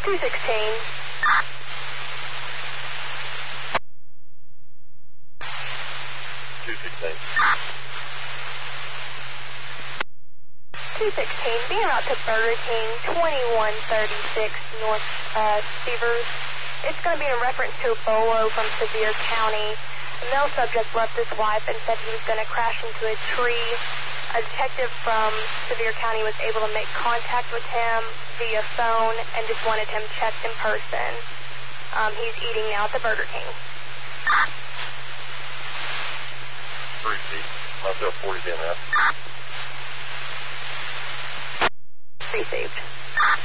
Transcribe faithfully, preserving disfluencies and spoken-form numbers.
two sixteen. two sixteen. two sixteen, being out to Burger King, twenty-one thirty-six North uh, Stevers. It's going to be in reference to a bolo from Sevier County. The male subject left his wife and said he was going to crash into a tree. A detective from Sevier County was able to make contact with him via phone and just wanted him checked in person. Um, he's eating now at the Burger King. Received. Myself forty ten. Received.